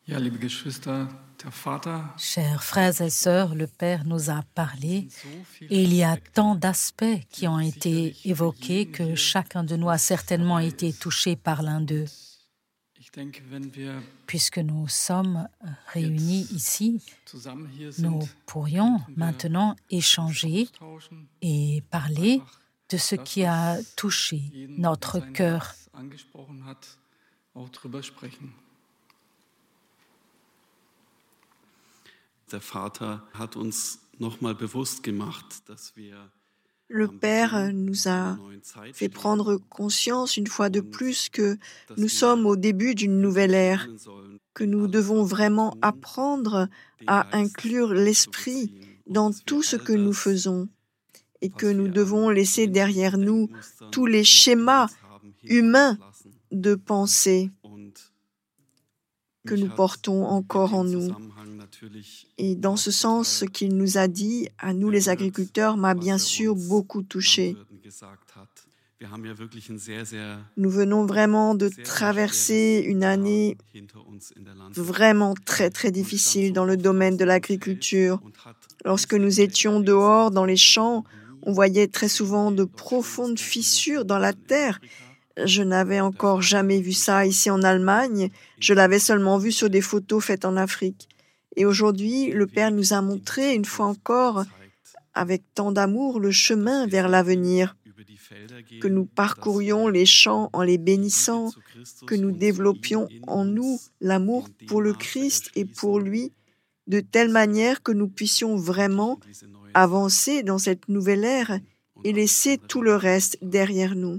Ja, liebe Geschwister, der Vater Chers frères et sœurs, le Père nous a parlé so viele et il y a Aspekte, tant d'aspects qui ont été sicherlich für évoqués jeden que hier chacun de nous a certainement dabei été ist. touché par l'un d'eux. Ich denke, wenn wir Puisque nous sommes réunis ici, zusammen hier nous sind, pourrions könnten wir maintenant uns échanger austauschen, et parler einfach de ce das, qui a was touché jeden in notre sein cœur. Herz angesprochen hat, auch drüber sprechen. Der Vater hat uns nochmal bewusst gemacht, dass wir Le am Père Beginn nous einer a neuen Zeit fait stehen prendre conscience une fois de und plus que dass nous wir sommes au début d'une nouvelle wirklich ère, lernen sollen, que in nous alles, devons was wir vraiment tun, apprendre den à Geist inclure l'esprit einzubeziehen und dans dass wir tout ce all que nous das, faisons et que was nous wir devons an laisser derrière menschlichen nous Denkmustern tous les noch in schémas uns haben, hinter uns humains lassen. de pensée Und que mich nous hat portons in encore en dem nous. Zusammenhang natürlich Et dans auch ce sens, ce total qu'il nous a dit, à nous les berührt, agriculteurs, m'a bien was sûr uns beaucoup touché. Landwirten gesagt hat. Wir haben ja wirklich ein sehr Nous venons vraiment de traverser schweres une Jahr année hinter uns in der Landwirtschaft. vraiment très Man stand difficile so dans le oft domaine de draußen auf dem Feld l'agriculture. und hat Lorsque riesige nous Löcher étions gesehen, dehors dans les was champs, noch nie on voyait très gesehen souvent de dort Schönes profondes funktioniert fissures hat dans la in terre. Afrika. Je n'avais Der encore Vater jamais hat vu uns ça ici en heute Allemagne. Je l'avais seulement vu sur des photos faites en Afrique. Et aujourd'hui, le Père nous a montré une fois encore, avec tant d'amour, le chemin vers l'avenir, que nous parcourions les champs en les bénissant, que nous développions en nous l'amour pour le Christ et pour lui, de telle manière que nous puissions vraiment avancer dans cette nouvelle ère et laisser tout le reste derrière nous.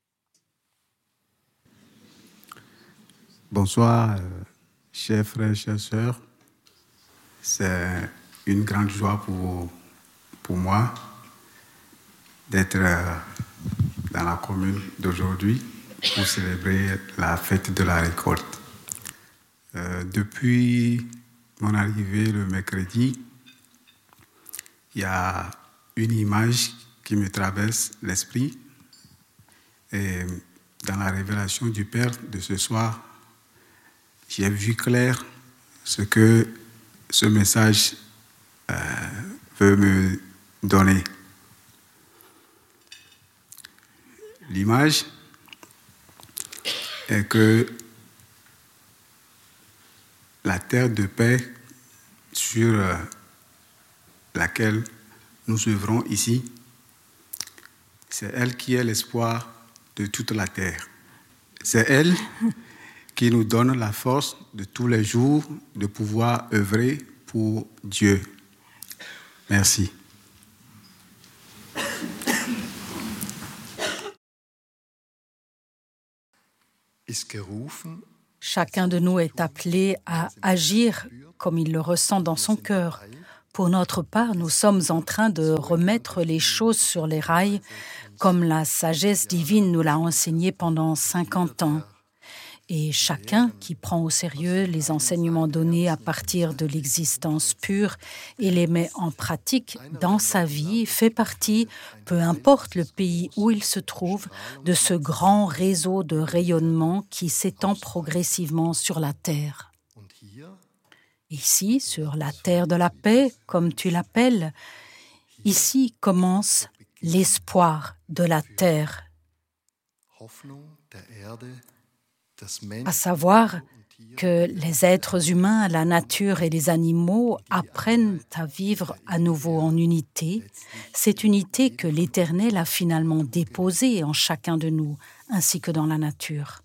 Bonsoir, chers frères, chères sœurs. C'est une grande joie pour moi d'être dans la commune d'aujourd'hui pour célébrer la fête de la récolte. Depuis mon arrivée le mercredi, il y a une image qui me traverse l'esprit. Et dans la révélation du Père de ce soir, j'ai vu clair ce que ce message veut me donner. L'image est que la terre de paix sur laquelle nous œuvrons ici, c'est elle qui est l'espoir de toute la terre. C'est elle qui nous donne la force de tous les jours de pouvoir œuvrer pour Dieu. Merci. Chacun de nous est appelé à agir comme il le ressent dans son cœur. Pour notre part, nous sommes en train de remettre les choses sur les rails comme la sagesse divine nous l'a enseigné pendant 50 ans. Et chacun qui prend au sérieux les enseignements donnés à partir de l'existence pure et les met en pratique dans sa vie fait partie, peu importe le pays où il se trouve, de ce grand réseau de rayonnement qui s'étend progressivement sur la terre. Ici, sur la terre de la paix, comme tu l'appelles, ici commence l'espoir de la terre. À savoir que les êtres humains, la nature et les animaux apprennent à vivre à nouveau en unité, cette unité que l'Éternel a finalement déposée en chacun de nous, ainsi que dans la nature.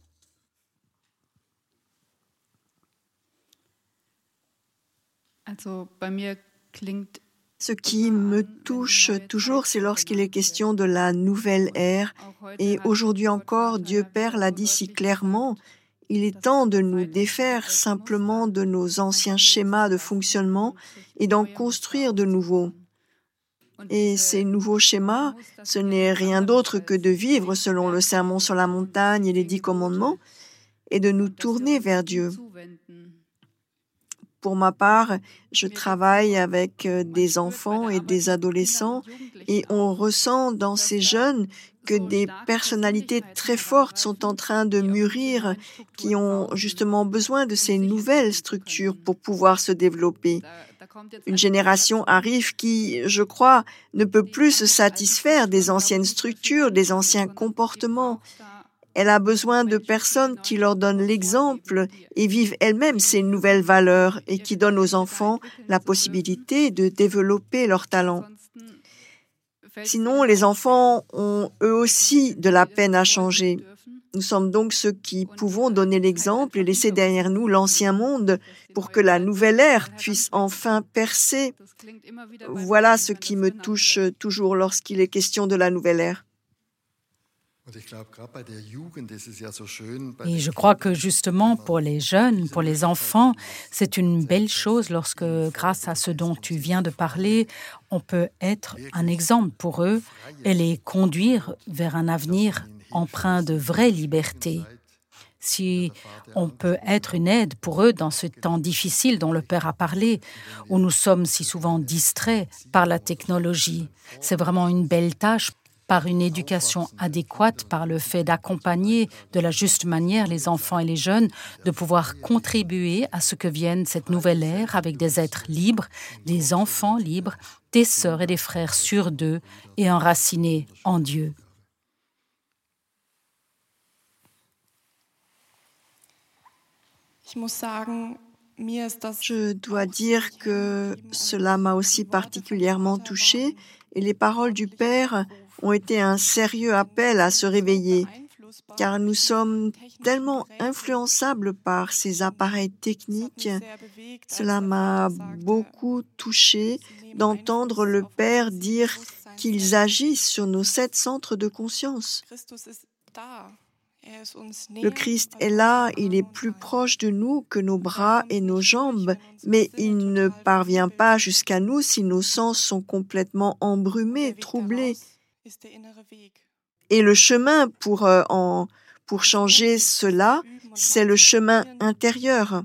Ce qui me touche toujours, c'est lorsqu'il est question de la nouvelle ère. Et aujourd'hui encore, Dieu Père l'a dit si clairement, il est temps de nous défaire simplement de nos anciens schémas de fonctionnement et d'en construire de nouveaux. Et ces nouveaux schémas, ce n'est rien d'autre que de vivre selon le sermon sur la montagne et les 10 commandements et de nous tourner vers Dieu. Pour ma part, je travaille avec des enfants et des adolescents et on ressent dans ces jeunes que des personnalités très fortes sont en train de mûrir, qui ont justement besoin de ces nouvelles structures pour pouvoir se développer. Une génération arrive qui, je crois, ne peut plus se satisfaire des anciennes structures, des anciens comportements. Elle a besoin de personnes qui leur donnent l'exemple et vivent elles-mêmes ces nouvelles valeurs et qui donnent aux enfants la possibilité de développer leurs talents. Sinon, les enfants ont eux aussi de la peine à changer. Nous sommes donc ceux qui pouvons donner l'exemple et laisser derrière nous l'ancien monde pour que la nouvelle ère puisse enfin percer. Voilà ce qui me touche toujours lorsqu'il est question de la nouvelle ère. Et je crois que justement pour les jeunes, pour les enfants, c'est une belle chose lorsque, grâce à ce dont tu viens de parler, on peut être un exemple pour eux et les conduire vers un avenir empreint de vraie liberté. Si on peut être une aide pour eux dans ce temps difficile dont le Père a parlé, où nous sommes si souvent distraits par la technologie, c'est vraiment une belle tâche par une éducation adéquate, par le fait d'accompagner de la juste manière les enfants et les jeunes, de pouvoir contribuer à ce que vienne cette nouvelle ère avec des êtres libres, des enfants libres, des sœurs et des frères sûrs d'eux et enracinés en Dieu. Je dois dire que cela m'a aussi particulièrement touchée et les paroles du Père ont été un sérieux appel à se réveiller, car nous sommes tellement influençables par ces appareils techniques. Cela m'a beaucoup touchée d'entendre le Père dire qu'ils agissent sur nos 7 centres de conscience. Le Christ est là, il est plus proche de nous que nos bras et nos jambes, mais il ne parvient pas jusqu'à nous si nos sens sont complètement embrumés, troublés. Et le chemin pour changer cela, c'est le chemin intérieur.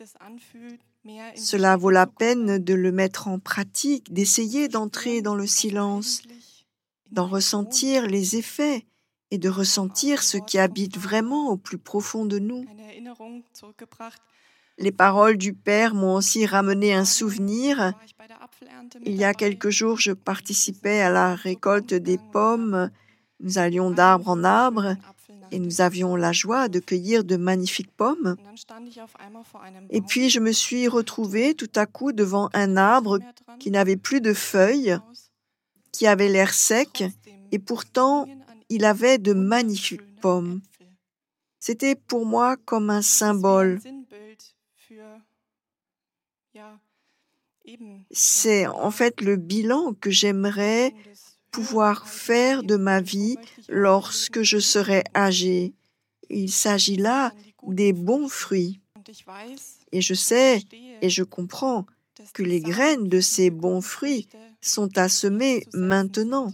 Cela vaut la peine de le mettre en pratique, d'essayer d'entrer dans le silence, d'en ressentir les effets et de ressentir ce qui habite vraiment au plus profond de nous. Les paroles du Père m'ont aussi ramené un souvenir. Il y a quelques jours, je participais à la récolte des pommes. Nous allions d'arbre en arbre et nous avions la joie de cueillir de magnifiques pommes. Et puis, je me suis retrouvée tout à coup devant un arbre qui n'avait plus de feuilles, qui avait l'air sec, et pourtant, il avait de magnifiques pommes. C'était pour moi comme un symbole. C'est en fait le bilan que j'aimerais pouvoir faire de ma vie lorsque je serai âgée. Il s'agit là des bons fruits. Et je sais et je comprends que les graines de ces bons fruits sont à semer maintenant.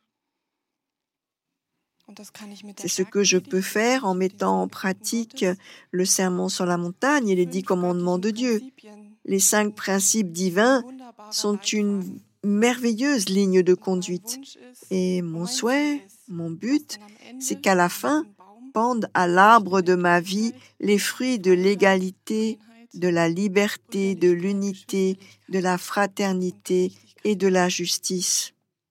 C'est ce que je peux faire en mettant en pratique le sermon sur la montagne et les 10 commandements de Dieu. Les 5 principes divins sont une merveilleuse ligne de conduite. Et mon souhait, mon but, c'est qu'à la fin, pendent à l'arbre de ma vie les fruits de l'égalité, de la liberté, de l'unité, de la fraternité et de la justice.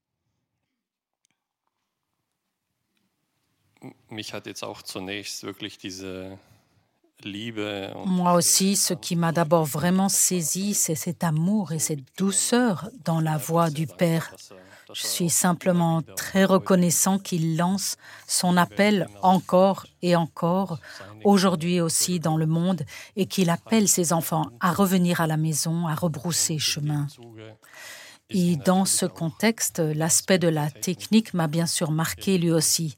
Moi aussi, ce qui m'a d'abord vraiment saisi, c'est cet amour et cette douceur dans la voix du Père. Je suis simplement très reconnaissant qu'il lance son appel encore et encore, aujourd'hui aussi dans le monde, et qu'il appelle ses enfants à revenir à la maison, à rebrousser chemin. Et dans ce contexte, l'aspect de la technique m'a bien sûr marqué lui aussi.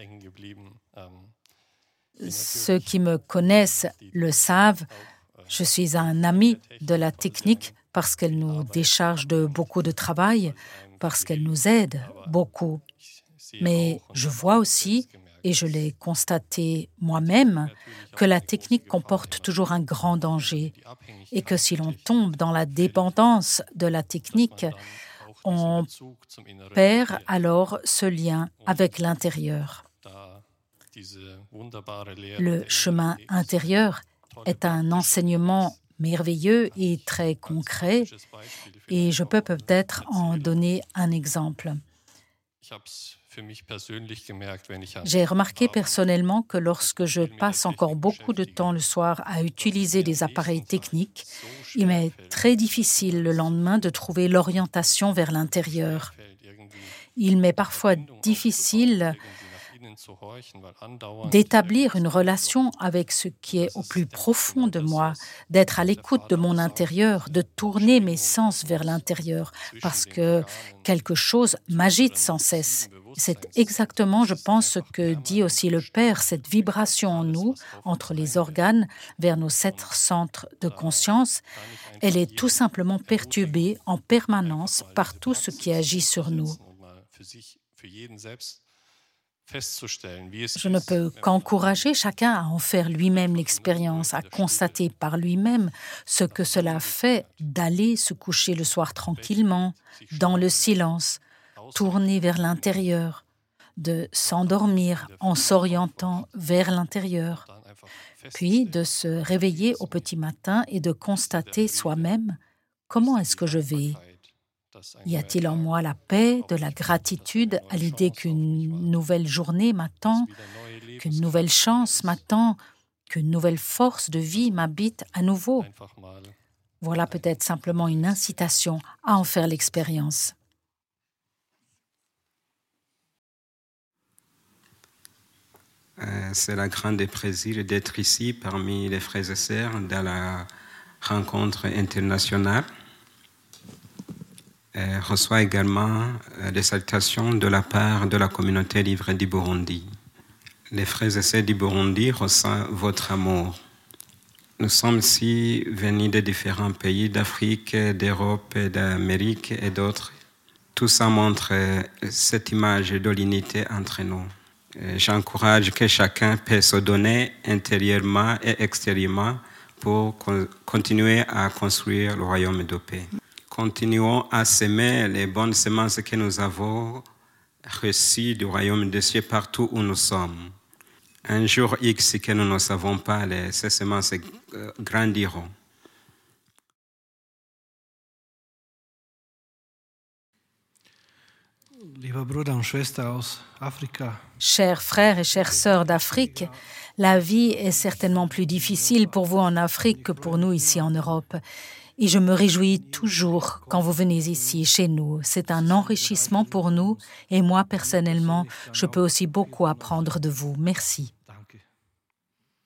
Ceux qui me connaissent le savent, je suis un ami de la technique parce qu'elle nous décharge de beaucoup de travail, parce qu'elle nous aide beaucoup. Mais je vois aussi et je l'ai constaté moi-même, que la technique comporte toujours un grand danger et que si l'on tombe dans la dépendance de la technique, on perd alors ce lien avec l'intérieur. Le chemin intérieur est un enseignement merveilleux et très concret, et je peux peut-être en donner un exemple. J'ai remarqué personnellement que lorsque je passe encore beaucoup de temps le soir à utiliser des appareils techniques, il m'est très difficile le lendemain de trouver l'orientation vers l'intérieur. Il m'est parfois difficile d'établir une relation avec ce qui est au plus profond de moi, d'être à l'écoute de mon intérieur, de tourner mes sens vers l'intérieur, parce que quelque chose m'agite sans cesse. C'est exactement, je pense, ce que dit aussi le Père, cette vibration en nous, entre les organes, vers nos 7 centres de conscience. Elle est tout simplement perturbée en permanence par tout ce qui agit sur nous. Je ne peux qu'encourager chacun à en faire lui-même l'expérience, à constater par lui-même ce que cela fait d'aller se coucher le soir tranquillement, dans le silence, tourner vers l'intérieur, de s'endormir en s'orientant vers l'intérieur, puis de se réveiller au petit matin et de constater soi-même comment est-ce que je vais. Y a-t-il en moi la paix, de la gratitude à l'idée qu'une nouvelle journée m'attend, qu'une nouvelle chance m'attend, qu'une nouvelle force de vie m'habite à nouveau? Voilà peut-être simplement une incitation à en faire l'expérience. C'est un grand plaisir d'être ici parmi les frères et sœurs dans la rencontre internationale. Reçoit également des salutations de la part de la communauté libre du Burundi. Les frères et sœurs du Burundi ressentent votre amour. Nous sommes ici venus de différents pays d'Afrique, d'Europe, d'Amérique et d'autres. Tout ça montre cette image de l'unité entre nous. J'encourage que chacun puisse se donner intérieurement et extérieurement pour continuer à construire le royaume de paix. Continuons à semer les bonnes semences que nous avons reçues du royaume des cieux partout où nous sommes. Un jour X que nous ne savons pas, ces semences grandiront. Chers frères et chères sœurs d'Afrique, la vie est certainement plus difficile pour vous en Afrique que pour nous ici en Europe. Et je me réjouis toujours quand vous venez ici, chez nous. C'est un enrichissement pour nous et moi, personnellement, je peux aussi beaucoup apprendre de vous. Merci.